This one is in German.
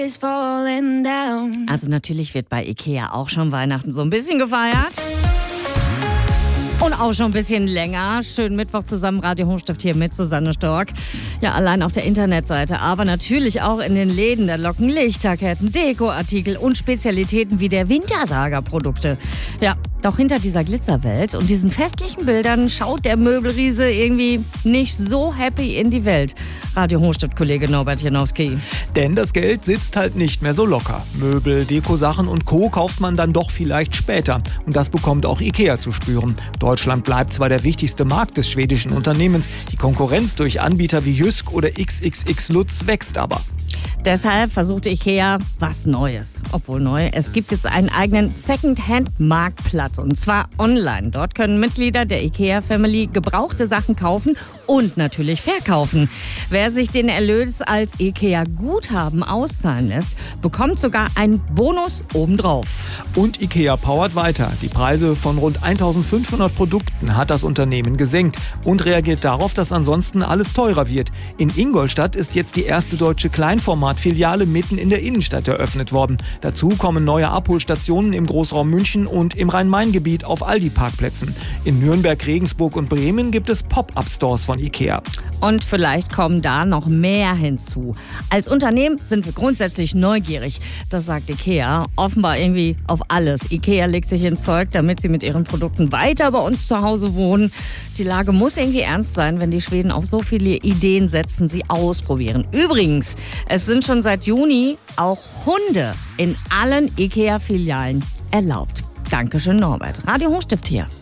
Also natürlich wird bei Ikea auch schon Weihnachten so ein bisschen gefeiert. Und auch schon ein bisschen länger. Schönen Mittwoch zusammen, Radio Hochstift hier mit Susanne Stork. Ja, allein auf der Internetseite, aber natürlich auch in den Läden. Da locken Lichterketten, Dekoartikel und Spezialitäten wie der Wintersager-Produkte. Ja, doch hinter dieser Glitzerwelt und diesen festlichen Bildern schaut der Möbelriese irgendwie nicht so happy in die Welt. Radio Hochstift-Kollege Norbert Janowski. Denn das Geld sitzt halt nicht mehr so locker. Möbel, Dekosachen und Co. kauft man dann doch vielleicht später. Und das bekommt auch Ikea zu spüren. Deutschland bleibt zwar der wichtigste Markt des schwedischen Unternehmens, die Konkurrenz durch Anbieter wie Jysk oder XXX Lutz wächst aber. Deshalb versuchte Ikea was Neues. Obwohl neu, es gibt jetzt einen eigenen Second-Hand-Marktplatz und zwar online. Dort können Mitglieder der Ikea-Family gebrauchte Sachen kaufen und natürlich verkaufen. Wer sich den Erlös als Ikea-Guthaben auszahlen lässt, bekommt sogar einen Bonus obendrauf. Und Ikea powert weiter. Die Preise von rund 1500 Produkten hat das Unternehmen gesenkt und reagiert darauf, dass ansonsten alles teurer wird. In Ingolstadt ist jetzt die erste deutsche Kleinformat-Filiale mitten in der Innenstadt eröffnet worden. Dazu kommen neue Abholstationen im Großraum München und im Rhein-Main-Gebiet auf Aldi-Parkplätzen. In Nürnberg, Regensburg und Bremen gibt es Pop-Up-Stores von Ikea. Und vielleicht kommen da noch mehr hinzu. Als Unternehmen sind wir grundsätzlich neugierig. Das sagt Ikea. Offenbar irgendwie auf alles. Ikea legt sich ins Zeug, damit sie mit ihren Produkten weiter bei uns zu Hause wohnen. Die Lage muss irgendwie ernst sein, wenn die Schweden auf so viele Ideen setzen, sie ausprobieren. Übrigens, es sind schon seit Juni auch Hunde in allen Ikea-Filialen erlaubt. Dankeschön, Norbert. Radio Hochstift hier.